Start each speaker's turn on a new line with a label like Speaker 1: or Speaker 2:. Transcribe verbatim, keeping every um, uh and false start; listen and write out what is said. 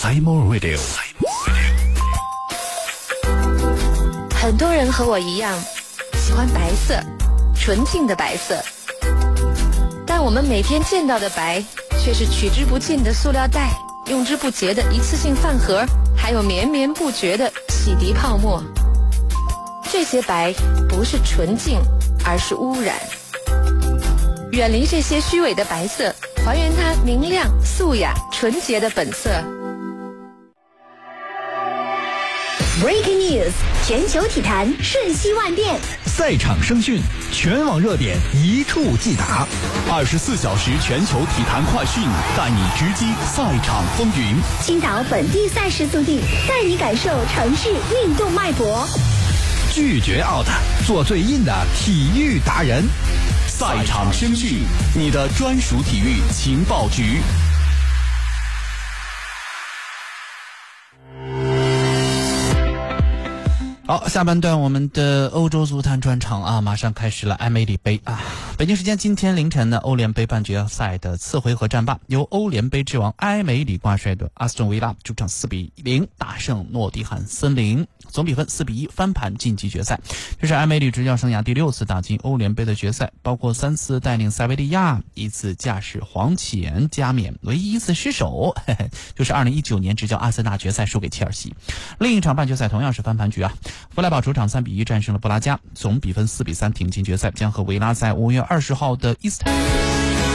Speaker 1: Simon Radio。
Speaker 2: 很多人和我一样，喜欢白色，纯净的白色。但我们每天见到的白，却是取之不尽的塑料袋，用之不竭的一次性饭盒，还有绵绵不绝的洗涤泡沫。这些白不是纯净，而是污染。远离这些虚伪的白色，还原它明亮、素雅、纯洁的本色。
Speaker 3: Breaking News， 全球体坛瞬息万变，
Speaker 4: 赛场声讯，全网热点一触即达，
Speaker 1: 二十四小时全球体坛快讯，带你直击赛场风云。
Speaker 3: 青岛本地赛事速递，带你感受城市运动脉搏。
Speaker 4: 拒绝 out， 做最硬的体育达人。
Speaker 1: 赛场声讯，你的专属体育情报局。
Speaker 5: 好，下半段我们的欧洲足坛专场啊，马上开始了。埃梅里杯啊，北京时间今天凌晨呢，欧联杯半决赛的次回合战罢，由欧联杯之王埃梅里挂帅的阿斯顿维拉主场四比零大胜诺丁汉森林，总比分四比一翻盘晋级决赛。这是埃梅里执教生涯第六次打进欧联杯的决赛，包括三次带领塞维利亚，一次驾驶黄潜加冕，唯一一次失手呵呵就是二零一九年执教阿森纳决赛输给切尔西。另一场半决赛同样是翻盘局啊，弗莱堡主场三比一战胜了布拉加，总比分四比三挺进决赛，将和维拉在五月二十号的伊斯坦